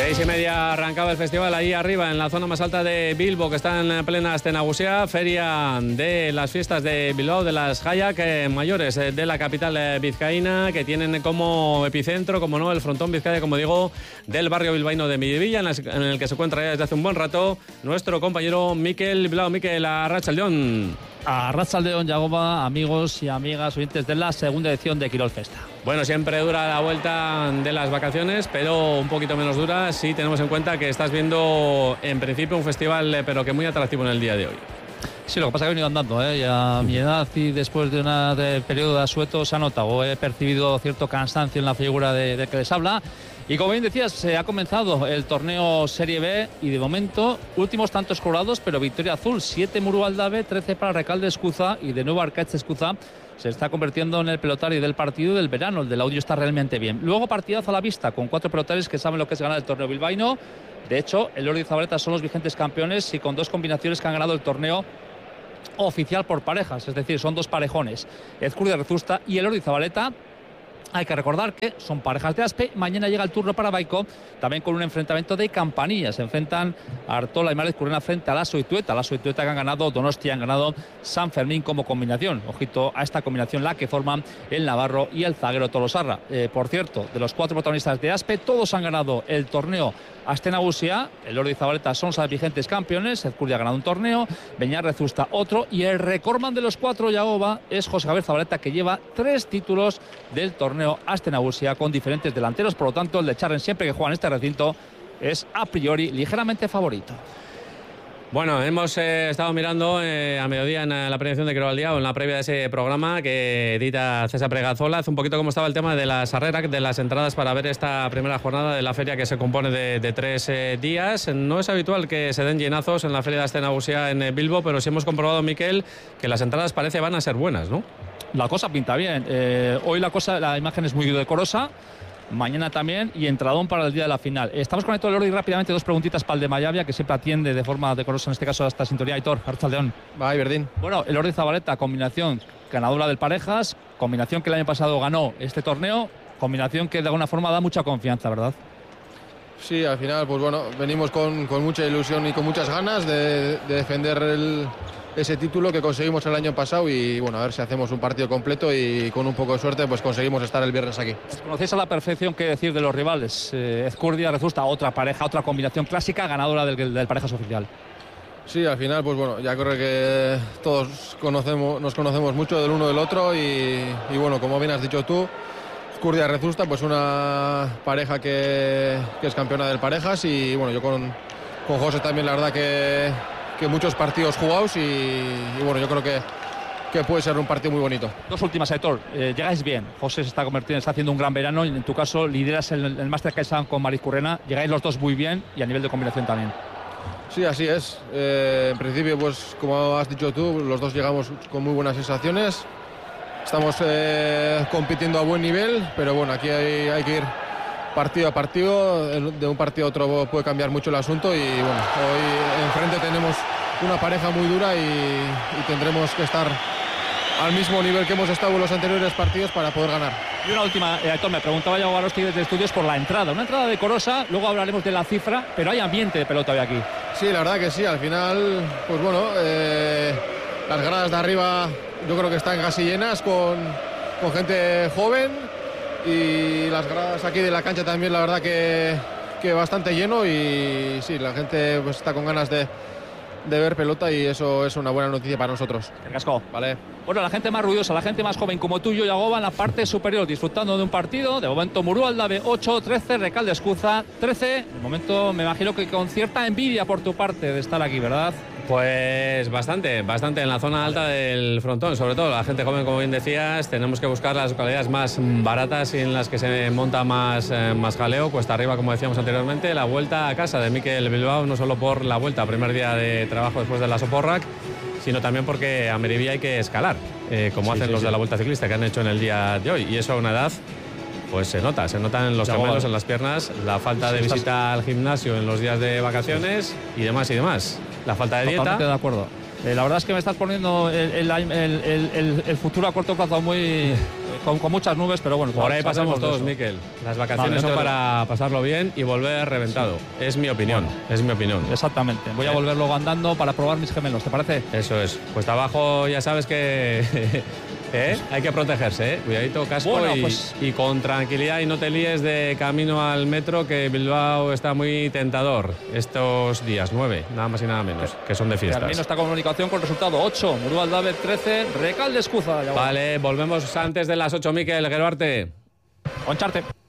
6:30 arrancaba el festival ahí arriba en la zona más alta de Bilbo, que está en plena Astenagusia, feria de las fiestas de Bilbao, de las Hayak mayores de la capital vizcaína, que tienen como epicentro, como no, el frontón Vizcaya, como digo, del barrio bilbaíno de Miribilla, en el que se encuentra ya desde hace un buen rato nuestro compañero Mikel Bilbao. Mikel, arratsaldeon. Arratsaldeon, Yagoba, amigos y amigas oyentes de la segunda edición de Quirol Festa. Bueno, siempre dura la vuelta de las vacaciones, pero un poquito menos dura si tenemos en cuenta que estás viendo en principio un festival, pero que muy atractivo en el día de hoy. Sí, lo que pasa es que he venido andando, y a mi edad y después de un periodo de asueto se ha notado, he percibido cierto cansancio en la figura de que les habla. Y como bien decías, se ha comenzado el torneo Serie B y de momento últimos tantos colorados, pero victoria azul, 7 Muru Aldave, 13 para Recalde Escuza, y de nuevo Arcaich Escuza se está convirtiendo en el pelotario del partido del verano. El del audio está realmente bien. Luego partidazo a la vista con 4 pelotarios que saben lo que es ganar el torneo bilbaíno. De hecho, el Elordi y Zabaleta son los vigentes campeones y con 2 combinaciones que han ganado el torneo oficial por parejas, es decir, son 2 parejones, Ezcurdia Rezusta y Elordi y Zabaleta. Hay que recordar que son parejas de Aspe. Mañana llega el turno para Baiko, también con un enfrentamiento de campanillas. Se enfrentan a Artola y Márez Currena frente a Lasso y Tueta. Lasso y Tueta que han ganado Donostia, han ganado San Fermín como combinación. Ojito a esta combinación, la que forman el Navarro y el zaguero Tolosarra. Por cierto, de los 4 protagonistas de Aspe, todos han ganado el torneo Astenagusia. Elordi y Zabaleta son los vigentes campeones. Ezcurdia ha ganado un torneo, Beñar Rezusta otro, y el recordman de los 4, Yagoba, es José Javier Zabaleta, que lleva 3 títulos del torneo Astenagusia con diferentes delanteros. Por lo tanto, el de Charren, siempre que juega en este recinto, es a priori ligeramente favorito. Bueno, hemos estado mirando a mediodía en la premiación de Quirol al Día, o en la previa de ese programa que edita César Pregazola, hace un poquito cómo estaba el tema de las Sarrera, de las entradas para ver esta primera jornada de la feria, que se compone de 3 días. No es habitual que se den llenazos en la feria de Astenagusia en Bilbo, pero sí hemos comprobado, Miquel, que las entradas parece van a ser buenas, ¿no? La cosa pinta bien. Hoy la imagen es muy decorosa. Mañana también, y entradón para el día de la final. Estamos con Aitor Elordi rápidamente, 2 preguntitas para el de Mayavia, que siempre atiende de forma decorosa en este caso a esta sintonía. Aitor, arratsaldeon. Va, Iberdín. Bueno, Elordi Zabaleta, combinación ganadora del parejas, combinación que el año pasado ganó este torneo, combinación que de alguna forma da mucha confianza, ¿verdad? Sí, al final, pues bueno, venimos con mucha ilusión y con muchas ganas de defender ese título que conseguimos el año pasado, y bueno, a ver si hacemos un partido completo y con un poco de suerte pues conseguimos estar el viernes aquí. ¿Conocéis a la perfección qué decir de los rivales? Ezcurdia Rezusta, otra pareja, otra combinación clásica ganadora del parejas oficial. Sí, al final, pues bueno, ya creo que todos nos conocemos mucho del uno del otro, y bueno, como bien has dicho tú, Ezcurdia Rezusta, pues una pareja que es campeona del parejas, y bueno, yo con José también, la verdad que muchos partidos jugados, y bueno, yo creo que puede ser un partido muy bonito. 2 últimas, Aitor. Llegáis bien. José se está haciendo un gran verano, y en tu caso lideras el Máster Kaisan con Márez Currena. Llegáis los 2 muy bien, y a nivel de combinación también. Sí, así es. En principio, pues como has dicho tú, los 2 llegamos con muy buenas sensaciones. Estamos compitiendo a buen nivel, pero bueno, aquí hay que ir partido a partido. De un partido a otro puede cambiar mucho el asunto, y bueno, hoy enfrente tenemos una pareja muy dura, y tendremos que estar al mismo nivel que hemos estado en los anteriores partidos para poder ganar. Y una última, Aitor, me preguntaba yo a los desde estudios por la entrada. Una entrada decorosa, luego hablaremos de la cifra, pero hay ambiente de pelota hoy aquí. Sí, la verdad que sí, al final, pues bueno, las gradas de arriba yo creo que están casi llenas con gente joven, y las gradas aquí de la cancha también, la verdad que bastante lleno, y sí, la gente pues está con ganas de ver pelota, y eso es una buena noticia para nosotros. El casco. Vale. Bueno, la gente más ruidosa, la gente más joven como tú, Yagoba, en la parte superior, disfrutando de un partido. De momento, Muru Aldave 8, 13, Recalde Escuza 13. De momento, me imagino que con cierta envidia por tu parte de estar aquí, ¿verdad? Pues bastante en la zona alta del frontón, sobre todo la gente joven, como bien decías. Tenemos que buscar las localidades más baratas y en las que se monta más jaleo. Cuesta arriba, como decíamos anteriormente. La vuelta a casa de Mikel Bilbao, no solo por la vuelta, primer día de trabajo después de la Soporrak, sino también porque a Miribilla hay que escalar, como hacen los de la Vuelta Ciclista, que han hecho en el día de hoy, y eso a una edad pues se nota en los gemelos, en las piernas, la falta de visita al gimnasio en los días de vacaciones y demás, la falta de dieta. Totalmente de acuerdo. La verdad es que me estás poniendo el futuro a corto plazo muy con muchas nubes, pero bueno. Por ahí pasamos todos, Miquel. Las vacaciones son para pasarlo bien y volver reventado. Sí. Es mi opinión, es mi opinión. Exactamente. Voy a volver luego andando para probar mis gemelos, ¿te parece? Eso es. Pues abajo ya sabes que hay que protegerse, Cuidadito, casco y con tranquilidad, y no te líes de camino al metro, que Bilbao está muy tentador estos días, 9, nada más y nada menos, que son de fiestas. Termino esta comunicación con resultado 8, Murual Davet 13, Recalde Escuza. Vale, volvemos antes de las 8, Miquel Geruarte. Concharte.